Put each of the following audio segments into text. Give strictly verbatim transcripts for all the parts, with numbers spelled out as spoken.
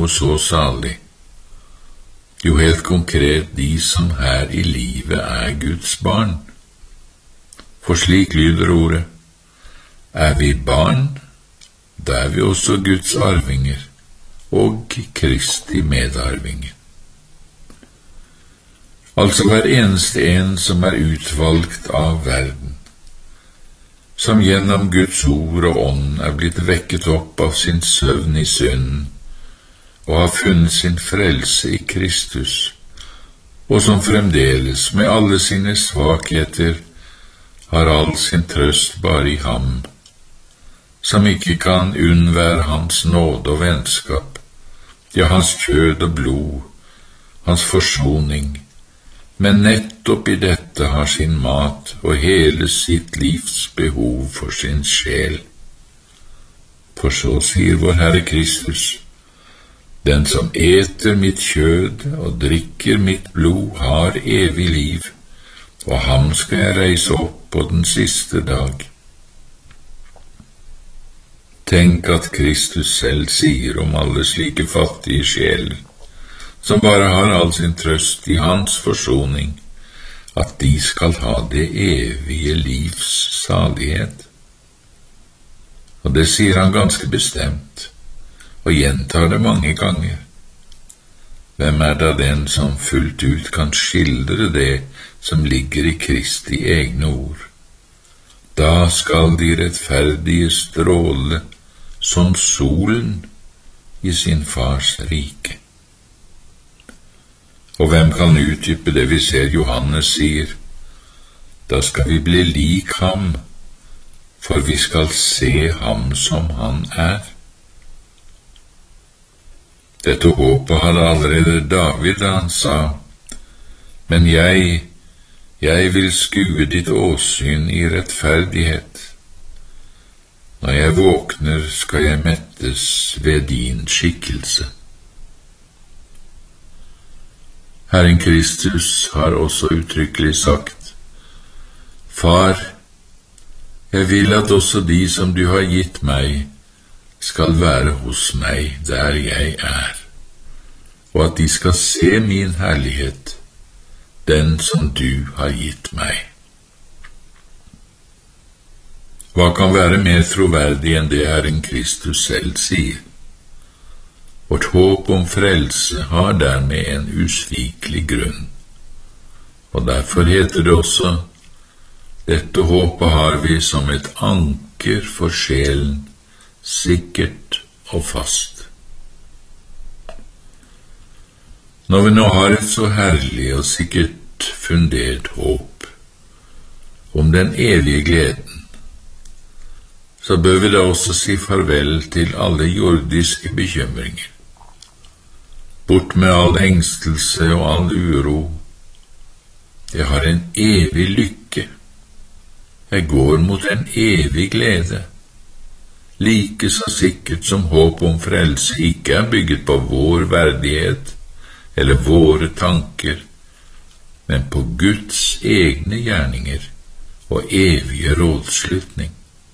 noe så salig? Jo, helt konkret de som her i livet er Guds barn. For slik lyder ordet: er vi barn, da er vi også Guds arvinger og Kristi medarvinger. Altså hver eneste en som er utvalgt av verden, som gjennom Guds ord og ånd er blitt vekket opp av sin søvn i synden, og har funnet sin frelse i Kristus, og som fremdeles med alle sine svakheter har all sin trøst bare i ham, som ikke kan unnvære hans nåde og vennskap, ja, hans kjød og blod, hans forsoning, men nettopp i dette har sin mat og hele sitt livs behov for sin sjel. For så sier vår Herre Kristus: den som eter mitt kjød og drikker mitt blod har evig liv, og ham skal jeg reise opp på den siste dag. Tenk at Kristus selv sier om alle slike fattige sjeler, som bare har all sin trøst i hans forsoning, at de skal ha det evige livs salighet. Og det sier han ganske bestemt, og gjentar det mange ganger. Hvem er da den som fullt ut kan skildre det som ligger i Kristi egne ord? Da skal de rettferdige stråle som solen i sin fars rike. Og hvem kan utdype det vi ser Johannes sier? Da skal vi bli lik ham, for vi skal se ham som han er. Dette håpet hadde allerede David da han sa: men jeg, jeg vil skue ditt åsyn i rettferdighet. Når jeg våkner, skal jeg mettes ved din skikkelse. Herren Kristus har også uttrykkelig sagt: Far, jeg vil at også de som du har gitt meg, skal være hos meg der jeg er, og at de skal se min herlighet, den som du har gitt meg. Hva kan være mer troverdig enn det Herren Kristus selv sier? Vårt håp om frelse har dermed en usvikelig grunn, og derfor heter det også: dette håpet har vi som et anker for sjelen, sikkert og fast. Når vi nå har et så herlig og sikkert fundert håp om den evige gleden, så bør vi da også si farvel til alle jordiske bekymringer. Bort med all engstelse og all uro. Jeg har en evig lykke. Jeg går mot en evig glede. Like så sikkert som håp om frelse ikke er bygget på vår verdighet eller våre tanker, men på Guds egne gjerninger og evige rådslutning.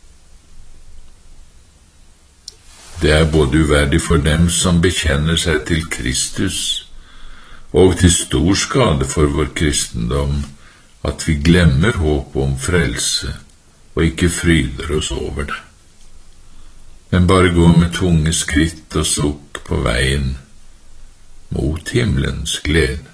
Det er både uverdig for dem som bekjenner seg til Kristus, og til stor skade for vår kristendom, at vi glemmer håp om frelse og ikke fryder oss over det, men bare går med tunge skritt og sukk på veien mot himmelens glede.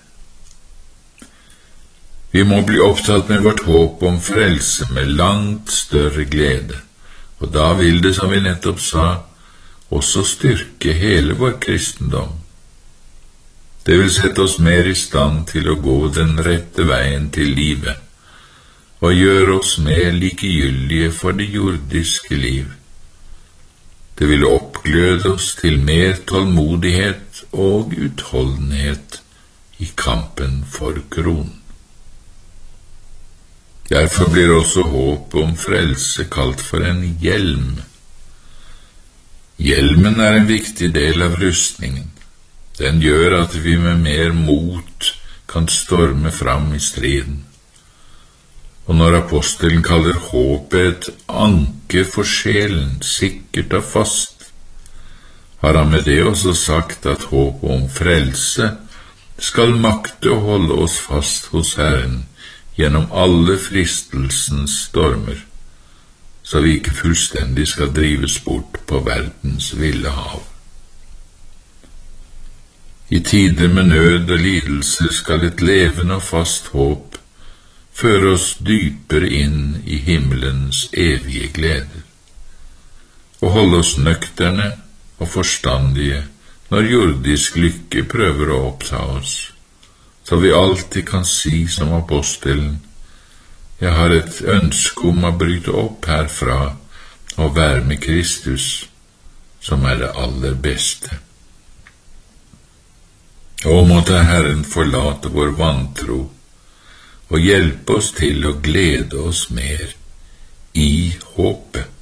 Vi må bli opptatt med vårt håp om frelse med langt større glede, og da vil det, som vi nettopp sa, også styrke hele vår kristendom. Det vil sette oss mer i stand til å gå den rette veien til livet, og gjøre oss mer likegyldige for det jordiske liv. Det vil oppgløde oss til mer tålmodighet og utholdenhet i kampen for kronen. Derfor blir også håp om frelse kalt for en hjelm. Hjelmen er en viktig del av rustningen. Den gjør at vi med mer mot kan storme fram i striden. Og når apostelen kaller håpet et anker for sjelen, sikkert og fast, har han med det også sagt at håpet om frelse skal makte å holde oss fast hos Herren gjennom alle fristelsens stormer, så vi ikke fullstendig skal drives bort på verdens ville hav. I tider med nød og lidelse skal et levende og fast håp føre oss dypere inn i himmelens evige gleder, og holde oss nøkterne og forstandige når jordisk lykke prøver å oppta oss, så vi alltid kan si som apostelen: jeg har et ønske om å bryte opp herfra og være med Kristus, som er det aller beste. Og måtte Herren forlate vår vantro og hjelpe oss til å glede oss mer i håpet.